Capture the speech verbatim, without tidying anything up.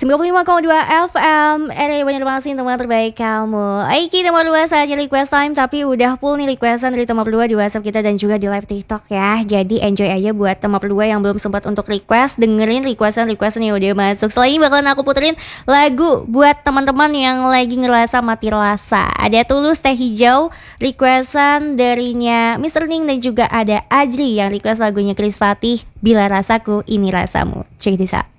sembilan puluh lima koma dua F M R A Banjarmasin, teman terbaik kamu. Oke, nomor dua saja request time. Tapi udah full nih requestan dari teman berdua di WhatsApp kita dan juga di live TikTok ya. Jadi enjoy aja buat teman berdua yang belum sempat untuk request. Dengerin requestan-requestan yang udah masuk. Setelah ini bakalan aku puterin lagu buat teman-teman yang lagi ngerasa mati rasa. Ada Tulus Teh Hijau, requestan darinya Mister Ning, dan juga ada Ajri yang request lagunya Chris Fatih, Bila Rasaku Ini Rasamu. Check this out.